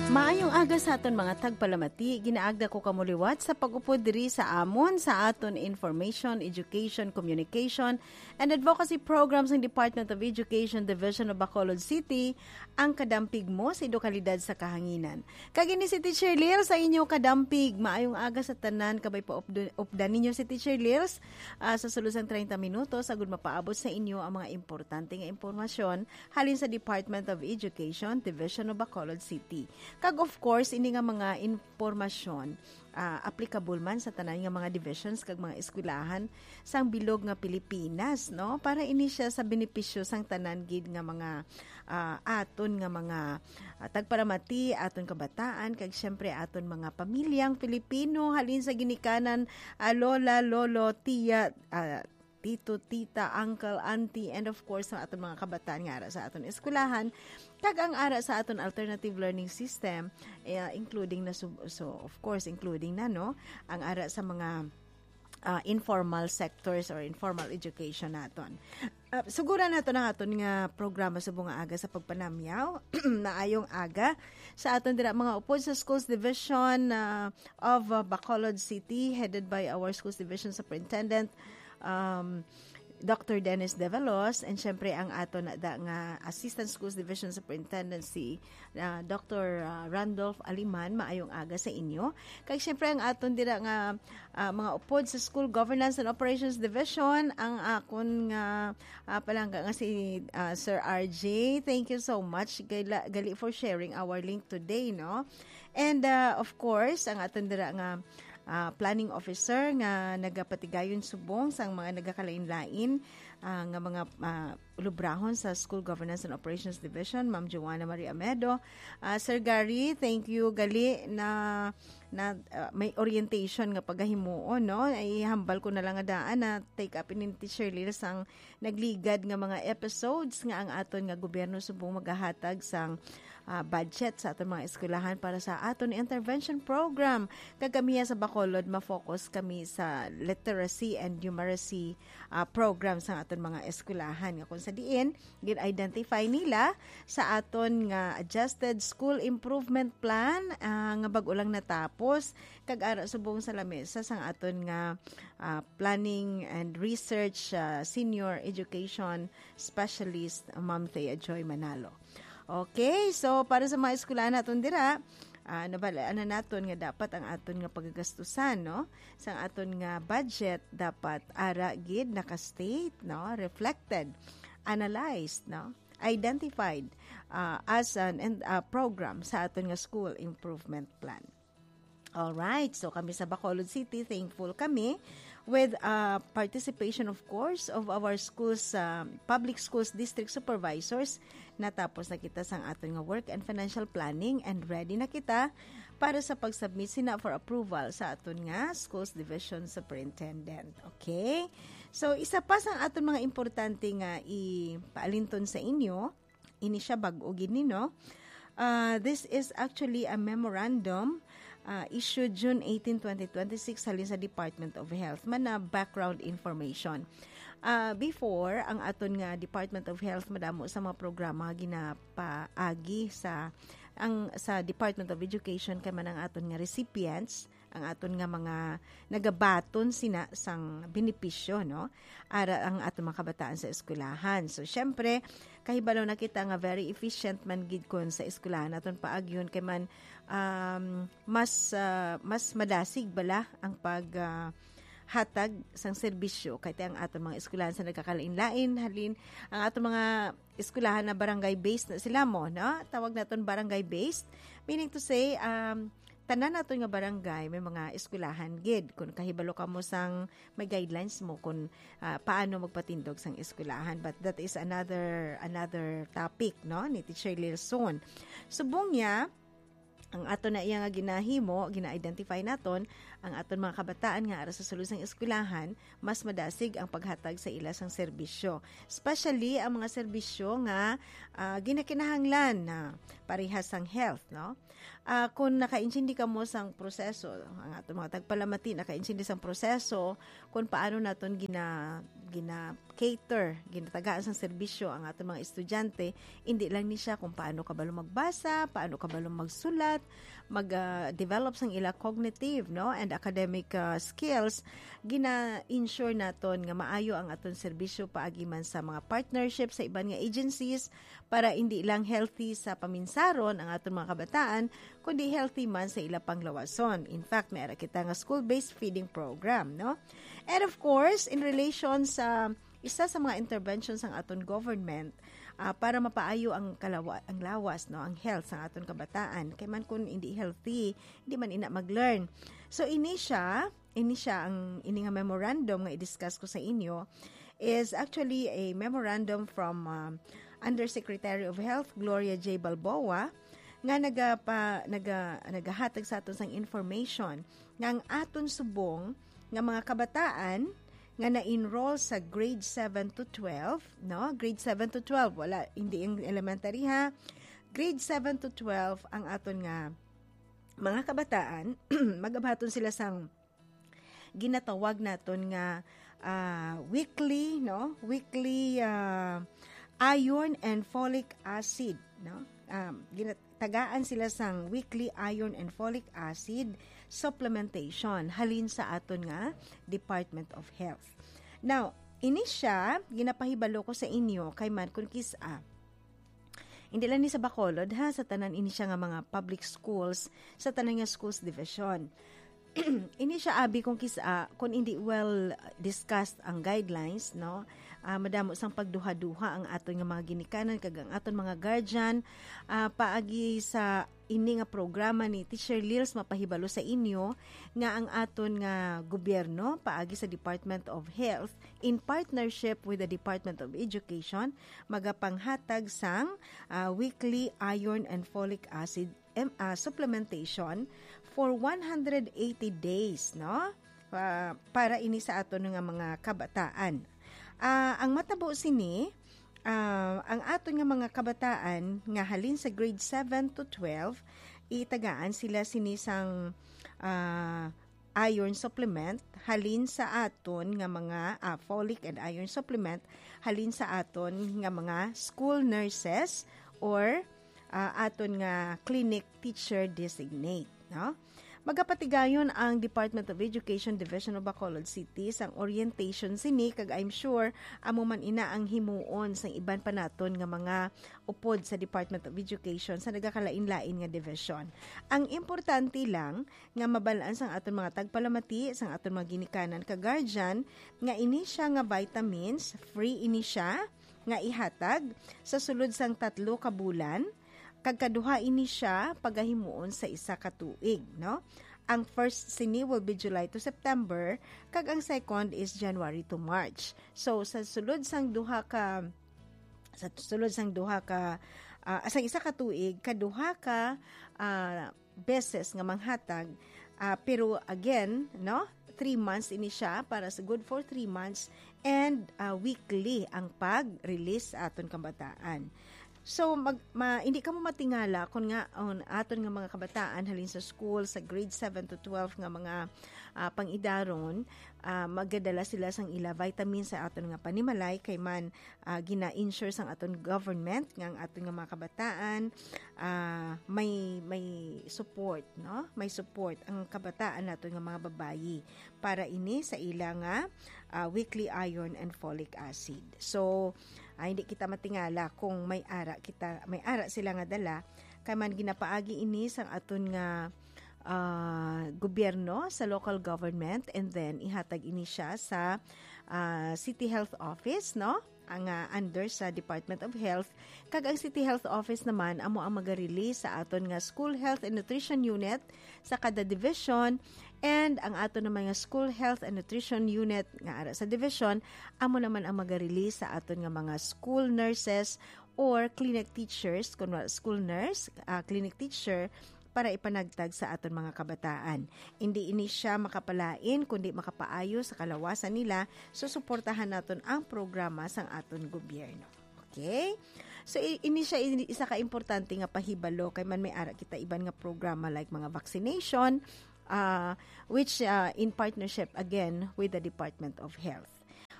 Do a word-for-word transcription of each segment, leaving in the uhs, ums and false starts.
Maayong aga sa aton mga tagpalamati, ginaagda ko kamuliwat sa pag-upod diri sa amon sa aton Information, Education, Communication, and Advocacy Programs ng Department of Education Division of Bacolod City, ang kadampig mo sa edukalidad sa kahanginan. Kagini si Teacher Lils sa inyo kadampig. Maayong aga sa tanan, kabay pa updan ninyo si Teacher Lils uh, sa sulusang thirty minutos, agud mapaabot sa inyo ang mga importante nga impormasyon halin sa Department of Education Division of Bacolod City. Kag of course, ini nga mga informasyon uh, applicable man sa tanan nga mga divisions kag mga eskwelahan sang bilog nga Pilipinas, no? Para ini siya sa benepisyo sang tanan gid nga mga uh, aton nga mga uh, tagparamati, aton kabataan kag syempre aton mga pamilyang Pilipino halin sa ginikanan uh, lola, lolo, tiya, uh, tito, tita, uncle, auntie, and of course sa aton mga kabataan nga ara sa aton eskwelahan kag ang ara sa aton alternative learning system uh, including na so, so of course including na no ang ara sa mga uh, informal sectors or informal education naton. Uh, siguro nato na aton nga programa sa bunga aga sa pagpanamyaw na ayong aga sa aton dira mga upod sa Schools Division uh, of uh, Bacolod City headed by our Schools Division Superintendent um Doctor Dennis Develos, and syempre ang ato na da nga Assistant Schools Division Superintendent si uh, Doctor Uh, Randolph Aliman. Maayong aga sa inyo. Kay syempre ang aton dira nga uh, mga upod sa School Governance and Operations Division, ang akon nga uh, palangga nga si uh, Sir R J. Thank you so much gali, gali for sharing our link today, no? And uh, of course, ang aton dira nga Uh, planning officer nga nagapatigayon subong sang mga nagakalain-lain uh, nga mga uh, lubrahon sa School Governance and Operations Division, Ma'am Joanna Maria Amedo. Uh, Sir Gary, thank you gali na na uh, may orientation nga pagahimuon, no? Ay hambal ko na lang nga daan na take up in Teacher Lils ang nagligad nga mga episodes nga ang aton nga gobyerno subong magahatag sang uh, budget sa aton mga eskwelahan para sa aton intervention program. Kagamiya sa Bacolod, ma-focus kami sa literacy and numeracy uh, program sa aton mga eskwelahan nga kung sa diin gid-identify nila sa aton nga adjusted school improvement plan uh, nga bag-o lang natapos kag ara subong sa lamesa sang aton nga uh, planning and research uh, senior education specialist Ma'am Thea Joy Manalo. Okay, so para sa mga eskwelahan naton dira, uh, nabalaan na naton nga dapat ang aton nga pagagastusan, no? Sang aton nga budget dapat ara gid naka-state, no? Reflected, analyzed, no? Identified uh, as an uh, program sa aton nga school improvement plan. Alright, so kami sa Bacolod City, thankful kami with uh, participation of course of our schools, uh, public schools district supervisors. Natapos na kita sang aton nga work and financial planning and ready na kita para sa pag-submit sina for approval sa aton nga schools division superintendent. Okay? So isa pa sang aton mga importante nga ipaalinton sa inyo, ini siya bag-o gini, no? Uh, this is actually a memorandum Uh, issued June eighteenth, twenty twenty-six halin sa Department of Health man na background information. Uh, before, ang aton nga Department of Health madamo sa mga programa ginapaagi sa ang sa Department of Education kay man ang aton nga recipients, ang aton nga mga nagabaton sina sang benepisyo, no? Ara ang aton mga kabataan sa eskwelahan. So syempre kahibalo na kita nga very efficient man gid kon sa eskwelahan aton paagyon kay man um, mas uh, mas madasig bala ang pag uh, hatag sang serbisyo kay ang aton mga eskwelahan sa nagkakalain-lain halin ang aton mga eskwelahan na barangay based na sila mo, no? Tawag naton barangay based, meaning to say um tanan naton nga barangay may mga eskwelahan gid kun kahibalo ka mo sang may guidelines mo kung uh, paano magpatindog sang eskwelahan, but that is another another topic, no, ni Teacher Lilson. Subong niya ang ato na iya nga ginahimo, gina-identify naton ang aton mga kabataan nga ara sa sulod sang eskwelahan, mas madasig ang paghatag sa ila sang serbisyo. Especially ang mga serbisyo nga uh, ginakinahanglan na parehas sang health, no? Uh, kung naka-intindi ka mo sang proseso, ang aton mga tagpalamati naka-intindi sang proseso kung paano naton gina gina cater, ginatagaan sang serbisyo ang aton mga estudyante, hindi lang ni siya kung paano ka balo magbasa, paano ka balo magsulat, mag-develop uh, sang ila cognitive, no, and academic uh, skills, gina-ensure naton nga maayo ang aton serbisyo paagi man sa mga partnership sa iban nga agencies para hindi lang healthy sa paminsaron ang aton mga kabataan, kundi healthy man sa ila panglawason. In fact, may ara kita nga school-based feeding program, no? And of course, in relation sa isa sa mga interventions ng aton government uh, para mapaayo ang kalawa, ang lawas, no, ang health sa aton kabataan, kay man kun hindi healthy, hindi man ina mag-learn. So ini siya, ini siya ang ini nga memorandum nga i-discuss ko sa inyo is actually a memorandum from um, Undersecretary of Health Gloria J. Balboa nga naga pa naga nagahatag sa aton sang information nga ang aton subong nga mga kabataan nga na-enroll sa grade seven to twelve, no? Grade seven to twelve, wala hindi yung elementary ha. Grade seven to twelve ang aton nga mga kabataan magabaton sila sang ginatawag naton nga uh, weekly, no? Weekly uh, iron and folic acid, no? Um, tagaan sila sang weekly iron and folic acid supplementation halin sa aton nga Department of Health. Now, ini siya ginapahibalo ko sa inyo kay man kun kisa. Hindi lang ni sa Bacolod ha, sa tanan ini siya nga mga public schools, sa tanan nga schools division. Ini siya abi kung kisa kung hindi well discussed ang guidelines, no, uh, madamo sang pagduha-duha ang aton nga mga ginikanan kag ang aton mga guardian uh, paagi sa ini nga programa ni Teacher Lils mapahibalo sa inyo nga ang aton nga gobyerno paagi sa Department of Health in partnership with the Department of Education magapanghatag sang uh, weekly iron and folic acid um, uh, supplementation for one hundred eighty days, no? Uh, para ini sa aton nga mga kabataan. Uh, ang matabo sini, uh, ang aton nga mga kabataan nga halin sa grade seven to twelve, itagaan sila sinisang uh, iron supplement halin sa aton nga mga uh, folic and iron supplement halin sa aton nga mga school nurses or uh, aton nga clinic teacher designate, no? Magapatigayon ang Department of Education Division of Bacolod City sang orientation sini kag I'm sure amo man ina ang himuon sang iban pa naton nga mga upod sa Department of Education sa nagakalain-lain nga division. Ang importante lang nga mabalaan sang aton mga tagpalamati sang aton mga ginikanan kag guardian nga ini siya nga vitamins, free ini siya nga ihatag sa sulod sang tatlo ka bulan. Kagkaduha ini siya pagahimuon sa isa ka tuig, no? Ang first sini will be July to September, kag ang second is January to March. So sa sulod sang duha ka sa sulod sang duha ka uh, sa isa ka tuig, kaduha ka uh, beses nga manghatag, uh, pero again, no? Three months ini siya para sa good for three months and uh, weekly ang pag-release sa aton kabataan. So, mag, ma, hindi ka mo matingala kung nga on aton nga mga kabataan halin sa school, sa grade seven to twelve nga mga uh, pang-idaron, uh, magdadala sila sang ila vitamins sa aton nga panimalay kay man uh, gina-insure sang aton government nga ang aton nga mga kabataan uh, may may support, no? May support ang kabataan naton nga mga babayi para ini sa ila nga uh, weekly iron and folic acid. So, ay hindi kita matingala kung may ara kita may ara sila nga dala kay man ginapaagi ini sang aton nga uh, gobyerno sa local government and then ihatag ini siya sa uh, City Health Office, no? Ang uh, under sa Department of Health kag ang City Health Office naman amo ang maga-release sa aton nga School Health and Nutrition Unit sa kada division. And ang ato naman nga School Health and Nutrition Unit nga ara sa division, amo naman ang mag-release sa aton nga mga school nurses or clinic teachers, kunwari school nurse, uh, clinic teacher, para ipanagtag sa aton mga kabataan. Hindi ini siya makapalain kundi makapaayo sa kalawasan nila, so suportahan naton ang programa sang aton gobyerno. Okay? So ini siya isa ka importante nga pahibalo kay man may ara kita iban nga programa like mga vaccination uh, which uh, in partnership again with the Department of Health.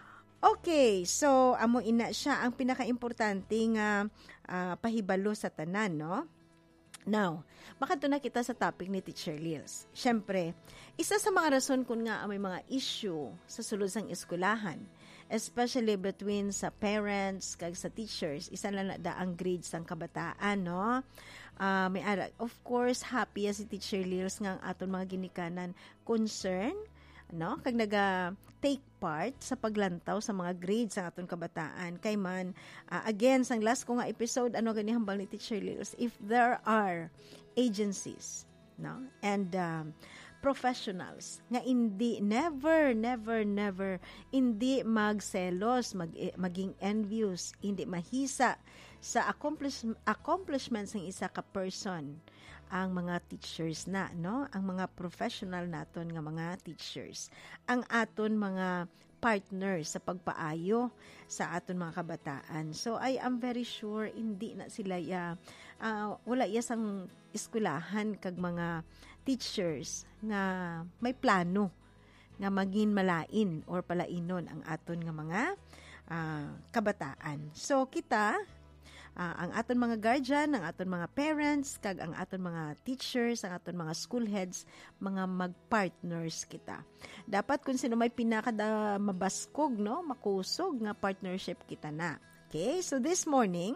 Okay, so amo ina siya ang pinaka-importante nga uh, pahibalo sa tanan, no? Now, makadto na kita sa topic ni Teacher Lils. Siyempre, isa sa mga rason kung nga may mga issue sa sulod sang eskulahan, especially between sa parents kag sa teachers, isa lang na da ang grades sang kabataan, no? Uh, may ara, of course, happy si Teacher Lils nga ang aton mga ginikanan concern, no, kag naga take part sa paglantaw sa mga grades sa aton kabataan kay man uh, again sang last ko nga episode ano gani hambal ni Teacher Lils, if there are agencies, no, and um, professionals nga hindi never never never hindi magselos, mag, maging envious, hindi mahisa sa accomplish, accomplishments ng isa ka person, ang mga teachers na, no? Ang mga professional naton nga mga teachers. Ang aton mga partners sa pagpaayo sa aton mga kabataan. So I am very sure hindi na sila ya uh, wala ya sang eskwelahan kag mga teachers nga may plano nga maging malain or palainon ang aton nga mga uh, kabataan. So kita Uh, ang aton mga guardian, ang aton mga parents, kag ang aton mga teachers, ang aton mga school heads, mga mag-partners kita. Dapat kung sino may pinakada mabaskog, no, makusog nga partnership kita na. Okay, so this morning,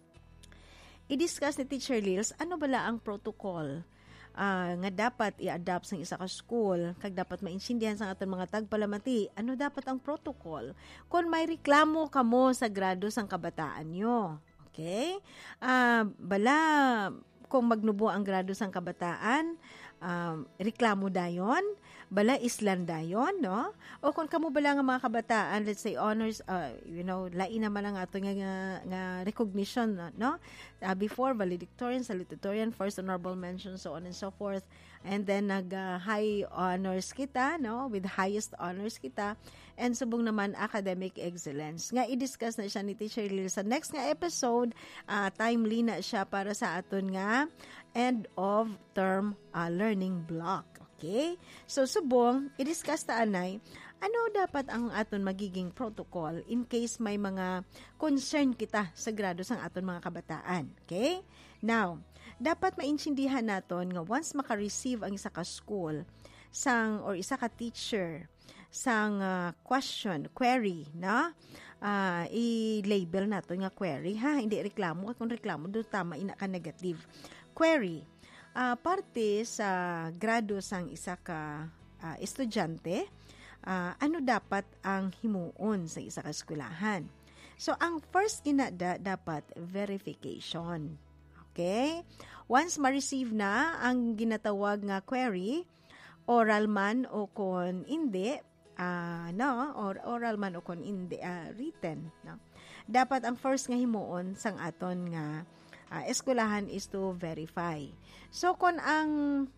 i-discuss ni Teacher Lils, ano bala ang protocol uh, nga dapat i-adapt sa isa ka school, kag dapat maintindihan sa aton mga tagpalamati, ano dapat ang protocol kung may reklamo kamo sa grado sang kabataan nyo. Okay? Uh, bala, kung magnubo ang grado sang kabataan, um, reklamo dayon, bala islan dayon, no? O kung kamo bala nga mga kabataan, let's say honors, uh, you know, lain naman ang ato nga, nga, nga recognition, no? Uh, before, valedictorian, salutatorian, first honorable mention, so on and so forth. And then, nag-high uh, honors kita, no? With highest honors kita. And subong naman, academic excellence. Nga, i-discuss na siya ni Teacher Lils sa next nga episode. Uh, timely na siya para sa aton nga end of term uh, learning block. Okay? So, subong, i-discuss ta anay, ano dapat ang aton magiging protocol in case may mga concern kita sa grado sang aton mga kabataan. Okay? Now, dapat maintindihan naton nga once maka-receive ang isa ka school sang or isa ka teacher sang uh, question, query, na uh, i-label naton nga query, ha, hindi reklamo. Kung reklamo do tama ina ka negative. Query, uh, parte sa grado sang isa ka uh, estudyante, uh, ano dapat ang himuon sa isa ka eskwelahan. So ang first ginada dapat verification. Okay? Once ma-receive na ang ginatawag nga query, oral man o kon hindi, uh, no, or oral man o kon hindi, uh, written, no. Dapat ang first nga himuon sang aton nga uh, eskwelahan is to verify. So kon ang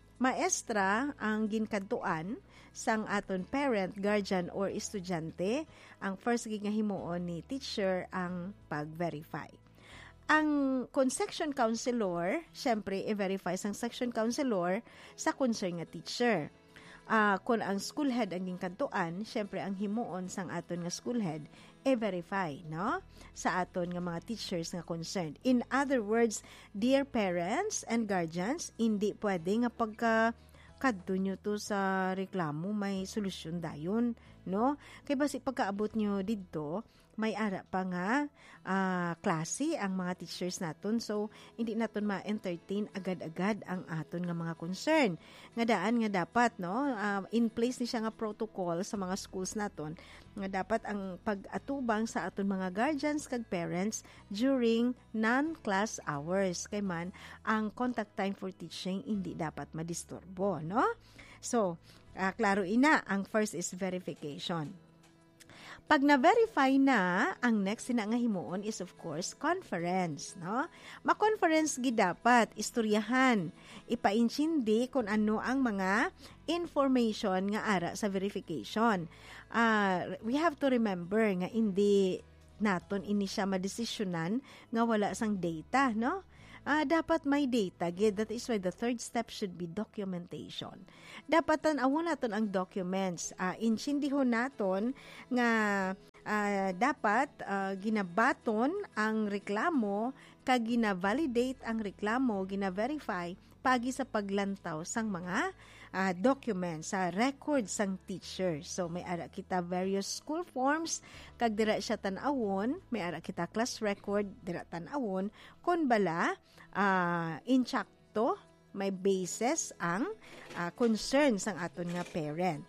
maestra ang ginkantuan sang aton parent, guardian or estudyante, ang first nga himuon ni teacher ang pag-verify. Ang kung section counselor, syempre, i-verify sang section counselor sa concern nga teacher. Uh, kung ang school head ang ginkantuan, syempre, ang himuon sang aton nga school head, i-verify, no? Sa aton nga mga teachers nga concerned. In other words, dear parents and guardians, hindi pwede nga pagka kadto nyo to sa reklamo, may solusyon dayon, no? Kaya basi pagkaabot nyo dito, may ara pa nga uh, klase ang mga teachers naton, so hindi naton ma-entertain agad-agad ang aton nga mga concern. Nga daan nga dapat, no, uh, in place ni siya nga protocol sa mga schools naton, nga dapat ang pag-atubang sa aton mga guardians kag parents during non-class hours. Kay man, ang contact time for teaching hindi dapat madisturbo, no? So, uh, klaro ina, ang first is verification. Pag na-verify na, ang next na nga himuon is of course conference, no? Ma-conference gi dapat istoryahan, ipainchindi kung ano ang mga information nga ara sa verification. Uh, we have to remember nga hindi naton ini siya madesisyonan nga wala sang data, no? Uh, dapat may data. That is why the third step should be documentation. Dapat tan-awon naton ang documents. Uh, inchindihon naton nga uh, dapat uh, ginabaton ang reklamo kag gina-validate ang reklamo, gina-verify pagi sa paglantaw sang mga uh, documents sa uh, records sang teacher. So may ara kita various school forms kag dira siya tan-awon, may ara kita class record dira tan-awon kun bala uh, inchakto may basis ang uh, concerns sang aton nga parent.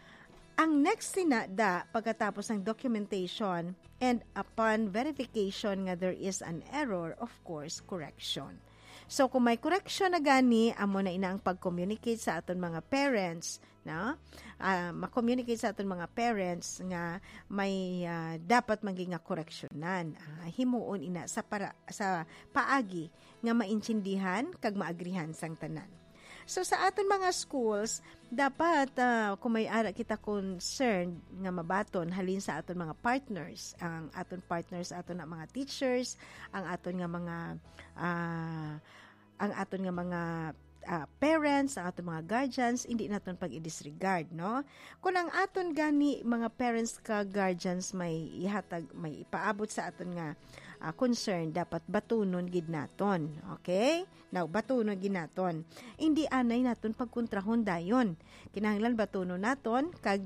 Ang next sinada pagkatapos ng documentation and upon verification nga there is an error, of course, correction. So, kung may correction na gani, amo na ina ang pag-communicate sa aton mga parents, no? Uh, ma-communicate sa aton mga parents nga may uh, dapat maging nga correctionan. Uh, himuon ina sa para sa paagi nga maintindihan kag maagrihan sang tanan. So, sa aton mga schools, dapat uh, kung may ara kita concerned nga mabaton halin sa aton mga partners, ang aton partners, aton na mga teachers, ang aton nga mga uh, ang aton nga mga uh, parents, ang aton mga guardians, hindi naton pag-i-disregard, no? Kung ang aton gani mga parents ka guardians may ihatag, may ipaabot sa aton nga uh, concern, dapat batunon gid naton, okay? Now, batunon gid naton. Hindi anay naton pagkontrahon dayon. Kinahanglan batunon naton kag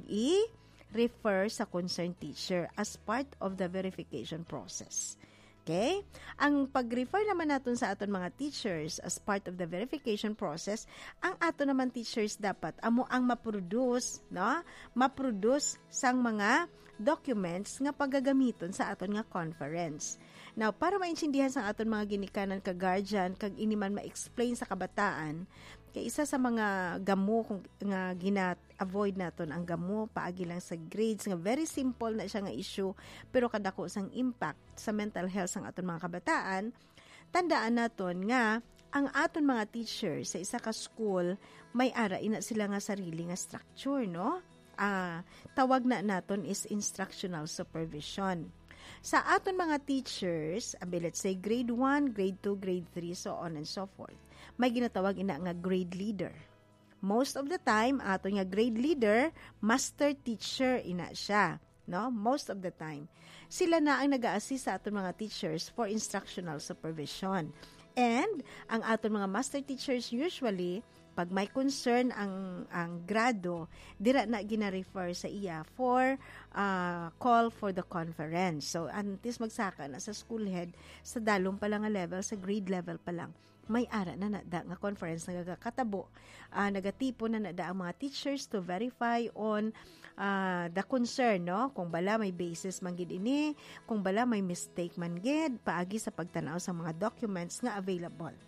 i-refer sa concerned teacher as part of the verification process. Okay? Ang pag-refer naman natin sa aton mga teachers as part of the verification process, ang aton naman teachers dapat amo ang ma-produce, no? Ma-produce sang mga documents nga pagagamiton sa aton nga conference. Now, para maintindihan sa aton mga ginikanan ka guardian, kag ini man ma-explain sa kabataan, kay isa sa mga gamo kung nga gina-avoid naton ang gamo paagi lang sa grades nga very simple na siya nga issue pero kadako sang impact sa mental health sang aton mga kabataan. Tandaan naton nga ang aton mga teachers sa isa ka school may ara ina sila nga sarili nga structure, no? Ah, tawag na naton is instructional supervision. Sa aton mga teachers, abi let's say grade one, grade two, grade three, so on and so forth, may ginatawag ina nga grade leader. Most of the time, ato nga grade leader, master teacher ina siya, no? Most of the time. Sila na ang nag-a-assist sa aton mga teachers for instructional supervision. And ang aton mga master teachers usually, pag may concern ang ang grado, dira na gina-refer sa iya for uh, call for the conference. So, antes magsaka na sa school head, sa dalong pa lang nga level, sa grade level pa lang, may ara na nada nga conference nagakatabo, uh, nagatipo na nada ang mga teachers to verify on uh, the concern, no? Kung bala may basis man gid ini, kung bala may mistake man gid, paagi sa pagtanaw sa mga documents nga available.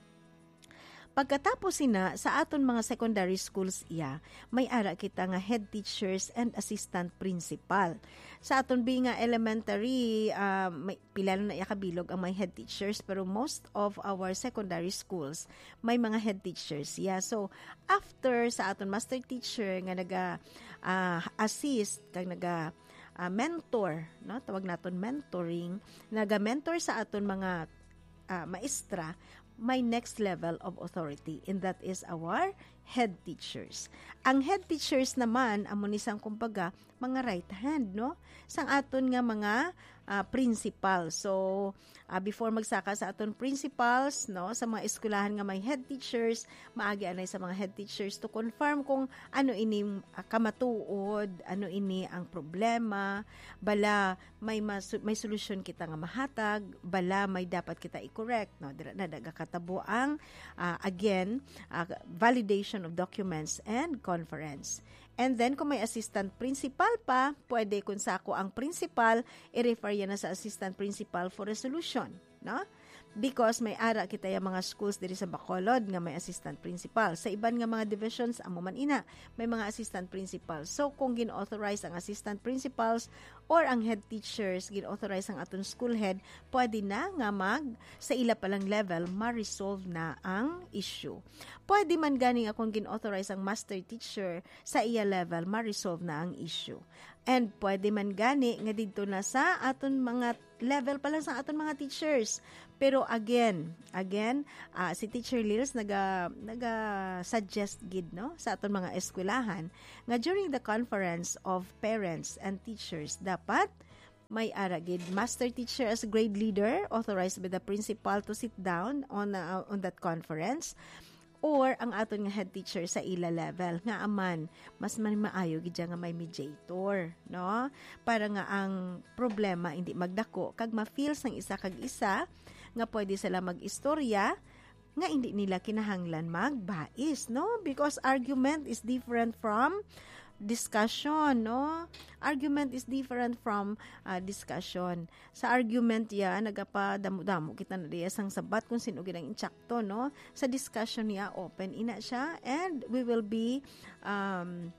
Pagkatapos sina, sa aton mga secondary schools iya, may ara kita nga head teachers and assistant principal. Sa aton bi nga elementary, uh, may, pila na iyakabilog ang may head teachers, pero most of our secondary schools, may mga head teachers iya. So, after sa aton master teacher nga naga-assist, uh, kag naga uh, mentor, no? Tawag naton mentoring, naga-mentor sa aton mga uh, maestra, may next level of authority, and that is our head teachers. Ang head teachers naman, amo ni sang kumbaga, mga right hand, no? Sang aton nga mga uh, principal. So, uh, before magsaka sa aton principals, no, sa mga eskwelahan nga may head teachers, maagi anay sa mga head teachers to confirm kung ano ini uh, kamatuod, ano ini ang problema, bala may mas- may solusyon kita nga mahatag, bala may dapat kita i-correct, no? Dira na nagakatabo ang uh, again, uh, validation of documents and conference. And then, kung may assistant principal pa, pwede kung sako ang principal, i-refer yan na sa assistant principal for resolution. No? Because may ara kita yung mga schools diri sa Bacolod nga may assistant principal. Sa iban nga mga divisions, amo man ina, may mga assistant principals. So, kung gin-authorize ang assistant principals or ang head teachers, gin-authorize ang aton school head, pwede na nga mag, sa ila palang level, ma-resolve na ang issue. Pwede man ganing akong gin-authorize ang master teacher, sa iya level, ma-resolve na ang issue. And pwede man gani nga dito na sa aton mga level pa lang sa aton mga teachers. Pero again, again, uh, si Teacher Lils naga naga suggest gid no sa aton mga eskwelahan nga during the conference of parents and teachers dapat may ara gid master teacher as grade leader authorized by the principal to sit down on uh, on that conference, or ang aton nga head teacher sa ila level nga aman mas man maayo gid nga may mediator no para nga ang problema hindi magdako kag ma-feel sang isa kag isa nga pwede sila mag-istorya nga hindi nila kinahanglan magbais no because argument is different from discussion, no? Argument is different from uh, discussion. Sa argument ya, nagapa-damo-damo kita na diya sang sabat kung sino ginang intsakto, no? Sa discussion niya, open ina siya and we will be um,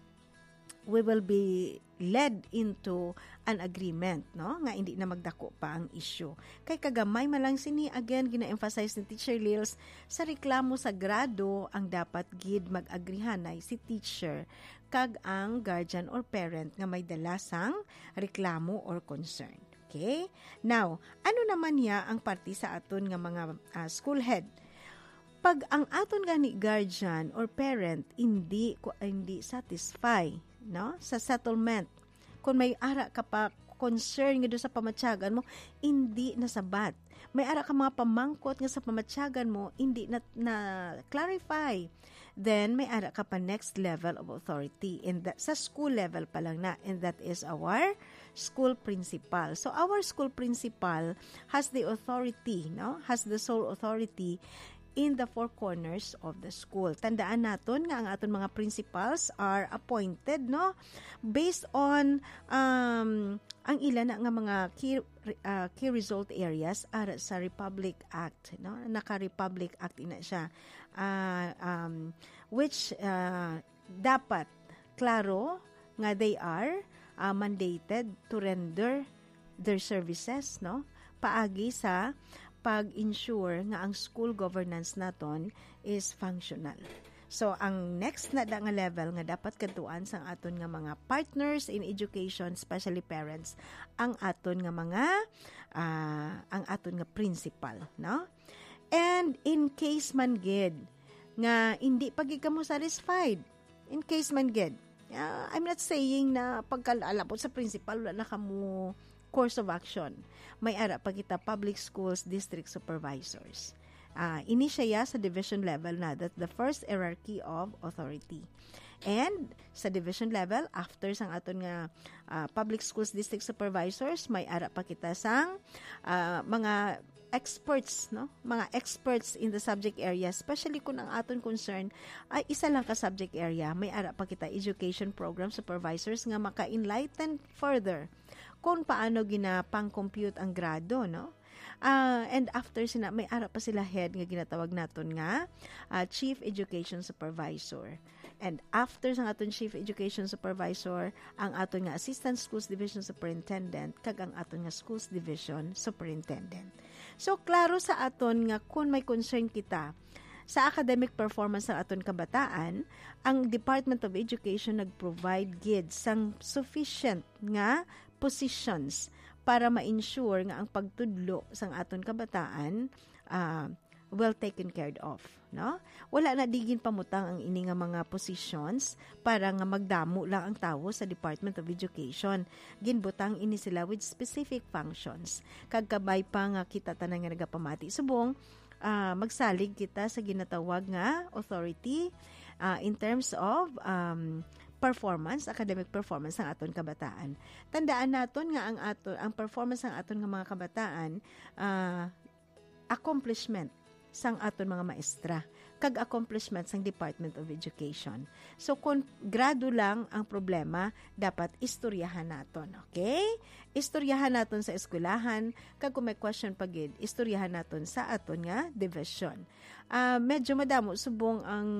we will be led into an agreement, no? Nga hindi na magdako pa ang issue. Kay kagamay malang sini, again, gina-emphasize ni Teacher Lils, sa reklamo sa grado, ang dapat gid mag-agrihanay si teacher kag ang guardian or parent nga may dalasang reklamo or concern. Okay? Now, ano naman niya ang party sa aton nga mga uh, school head? Pag ang aton gani guardian or parent hindi ko hindi satisfy no sa settlement, kung may ara ka pa concern nga do sa pamatyagan mo, hindi nasabat. May ara ka mga pamangkot nga sa pamatyagan mo, hindi na, na clarify. Then may ara ka pa next level of authority in that sa school level pa lang na, and that is our school principal. So our school principal has the authority, no? Has the sole authority in the four corners of the school. Tandaan naton nga ang aton mga principals are appointed no based on um ang ilan na nga mga key uh, key result areas are sa Republic Act, no? Naka-Republic Act ina siya. Uh, um which uh, dapat klaro nga they are uh, mandated to render their services, no? Paagi sa pag-ensure nga ang school governance naton is functional. So, ang next na da nga level nga dapat kadtuan sang aton nga mga partners in education, especially parents, ang aton nga mga uh, ang aton nga principal, no? And in case man gid nga hindi pagid kamo satisfied, in case man gid, uh, I'm not saying na pagkalapot sa principal wala na kamo course of action. May ara pa kita public schools district supervisors. Uh, ini siya sa division level na, that the first hierarchy of authority. And sa division level, after sang aton nga uh, public schools district supervisors, may ara pa kita sang uh, mga experts, no? Mga experts in the subject area, especially kung ang aton concern ay isa lang ka subject area, may ara pa kita education program supervisors nga maka-enlighten further kung paano ginapang-compute ang grado, no? Uh, and after sina, may ara pa sila head nga ginatawag naton nga uh, Chief Education Supervisor. And after sa aton Chief Education Supervisor, ang aton nga Assistant Schools Division Superintendent kag ang aton nga Schools Division Superintendent. So, klaro sa aton nga kung may concern kita sa academic performance ng aton kabataan, ang Department of Education nag-provide gid sang sufficient nga positions para ma-ensure nga ang pagtudlo sang aton kabataan uh, well taken care of, no? Wala na digin pamutang ang ini nga mga positions para nga magdamo lang ang tawo sa Department of Education. Ginbutang ini sila with specific functions. Kag kabay pa nga kita tanan nga nagapamati subong uh, magsalig kita sa ginatawag nga authority uh, in terms of um, performance, academic performance ng aton kabataan. Tandaan naton nga ang aton ang performance ng aton nga mga kabataan uh, accomplishment sang aton mga maestra. kag accomplishments ng Department of Education. So kung grado lang ang problema, dapat istoryahan naton, okay? Istoryahan naton sa eskwelahan, kag kung may question pagid, istoryahan naton sa aton nga division. Uh, medyo madamo subong ang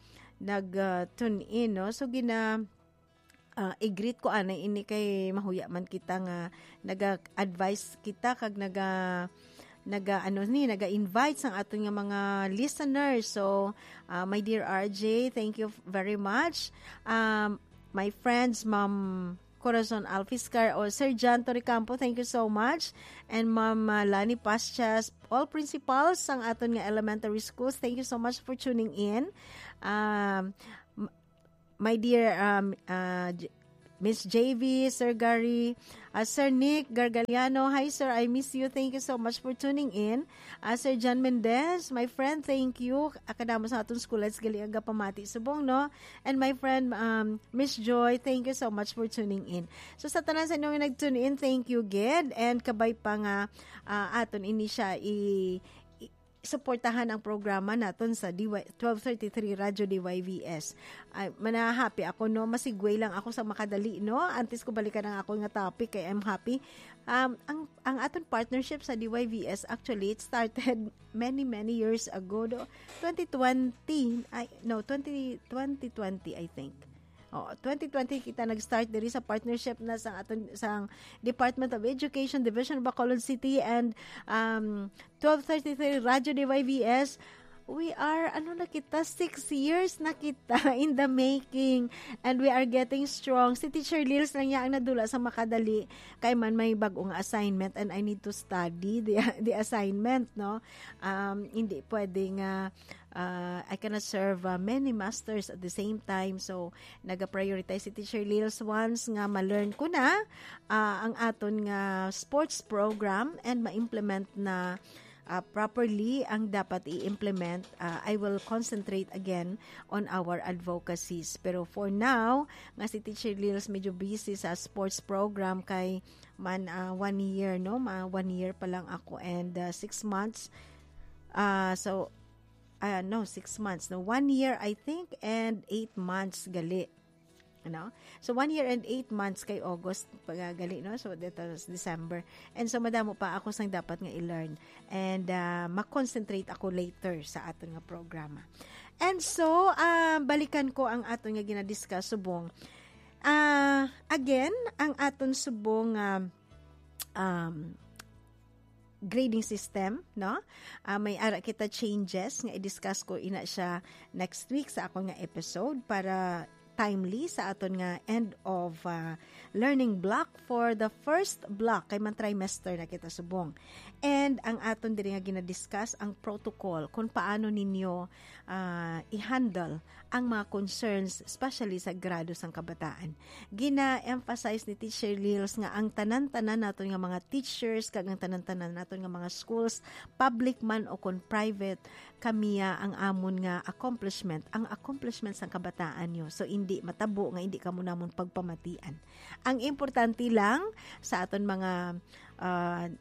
nag-tune uh, in, no? So gina Uh, i-greet ko anay ini kay mahuya man kita nga naga-advise kita kag naga naga ano ni naga-invite sang aton nga mga listeners. So uh, my dear R J, thank you very much. Um, my friends Ma'am Corazon Alfiscar o Sir John Toricampo, thank you so much. And Ma'am uh, Lani Paschas, all principals sang aton nga elementary schools, thank you so much for tuning in. Um, my dear um, uh, Miss J V, Sir Gary, uh, Sir Nick Gargaliano, hi sir, I miss you. Thank you so much for tuning in. Uh, Sir John Mendez, my friend, thank you. Akadamo sa atong school, let's gali aga pamati subong, no? And my friend, um, Miss Joy, thank you so much for tuning in. So sa tanan sa inyo nga nag-tune in, thank you, Ged. And kabay pa nga uh, aton ini siya i- suportahan ang programa naton sa twelve thirty-three Radyo D Y V S. Ay, manahappy ako, no? Masigway lang ako sa makadali, no? Antes ko balikan ang ako nga topic, kay I'm happy. Um, ang, ang aton partnership sa D Y V S, actually, it started many, many years ago. No? twenty twenty, I, no, twenty twenty, I think. Oh, twenty twenty kita nag-start diri sa partnership na sa aton sang Department of Education Division of Bacolod City and um twelve thirty-three Radyo D Y V S. We are ano na kita six years na kita in the making and we are getting strong. Si Teacher Lils lang niya ang nadula sa makadali kay man may bagong assignment and I need to study the the assignment, no? Um hindi pwedeng uh, Uh, I cannot serve uh, many masters at the same time. So, naga-prioritize si Teacher Lils once nga ma-learn ko na uh, ang aton nga sports program and ma-implement na uh, properly ang dapat i-implement. Uh, I will concentrate again on our advocacies. Pero for now, nga si Teacher Lils medyo busy sa sports program kay man uh, one year, no? Ma one year pa lang ako and uh, six months. Uh, so, Uh, no, six months. No, one year, I think, and eight months gali. Ano? So, one year and eight months kay August pag gali, no? So, that was December. And so, madamo pa ako sang dapat nga i-learn. And uh, mag-concentrate ako later sa aton nga programa. And so, uh, balikan ko ang aton nga ginadiscuss subong. Uh, again, ang aton subong uh, um, grading system, no? Uh, may ara kita changes nga i-discuss ko ina siya next week sa akong nga episode para timely sa aton nga end of uh, learning block for the first block kay man trimester na kita subong. And ang aton diri nga gina-discuss ang protocol kung paano ninyo uh, i-handle ang mga concerns especially sa grado sang kabataan. Gina-emphasize ni Teacher Lils nga ang tanan-tanan naton nga mga teachers kag ang tanan-tanan naton nga mga schools, public man o kon private, kamiya ang amon nga accomplishment, ang accomplishment sang kabataan nyo. So hindi matabo nga hindi kamo namon pagpamatian. Ang importante lang sa aton mga uh,